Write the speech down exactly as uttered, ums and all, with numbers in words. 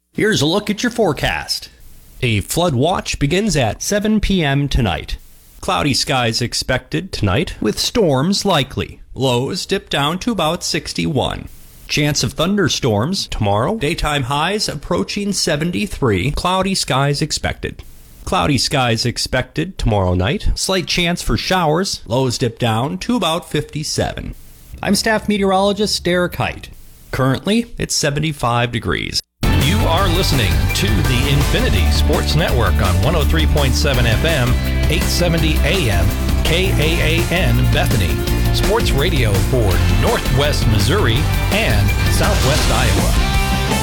Here's a look at your forecast. A flood watch begins at seven p.m. tonight. Cloudy skies expected tonight with storms likely. Lows dip down to about sixty-one. Chance of thunderstorms tomorrow. Daytime highs approaching seventy-three. Cloudy skies expected. Cloudy skies expected tomorrow night. Slight chance for showers. Lows dip down to about fifty-seven. I'm staff meteorologist Derek Height. Currently, it's seventy-five degrees. You are listening to the Infinity Sports Network on one oh three point seven F M, eight seventy A M, K A A N Bethany. Sports radio for Northwest Missouri and Southwest Iowa.